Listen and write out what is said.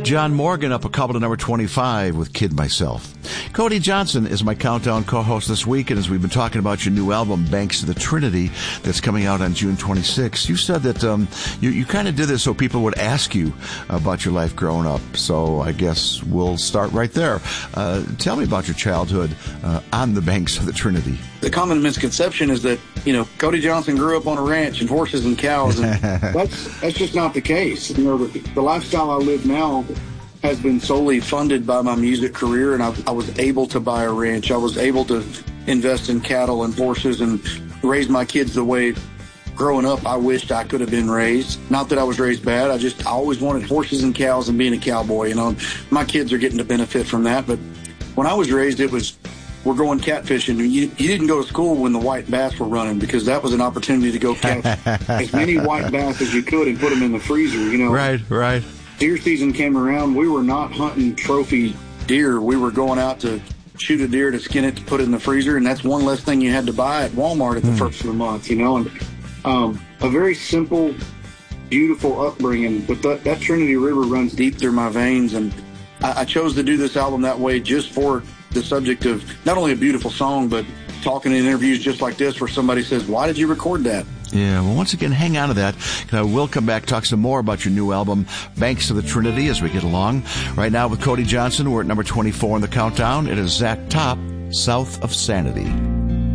John Morgan up a couple to number 25 with Kid Myself. Cody Johnson is my Countdown co-host this week, and as we've been talking about your new album, Banks of the Trinity, that's coming out on June 26th, you said that you kind of did this so people would ask you about your life growing up. So I guess we'll start right there. Tell me about your childhood on the Banks of the Trinity. The common misconception is that, Cody Johnson grew up on a ranch and horses and cows, and that's just not the case. The lifestyle I live now has been solely funded by my music career, and I was able to buy a ranch. I was able to invest in cattle and horses and raise my kids the way growing up I wished I could have been raised. Not that I was raised bad. I always wanted horses and cows and being a cowboy. My kids are getting to benefit from that. But when I was raised, it was, we're going catfishing. You didn't go to school when the white bass were running, because that was an opportunity to go catch as many white bass as you could and put them in the freezer. Right. Deer season came around. We were not hunting trophy deer. We were going out to shoot a deer, to skin it, to put it in the freezer, and that's one less thing you had to buy at Walmart at the first of the month, And a very simple, beautiful upbringing. But that Trinity River runs deep through my veins, and I chose to do this album that way just for the subject of not only a beautiful song, but talking in interviews just like this where somebody says, why did you record that? Yeah, well, once again, hang on to that. I will come back, talk some more about your new album, Banks of the Trinity, as we get along. Right now with Cody Johnson, we're at number 24 on the countdown. It is Zach Top, South of Sanity.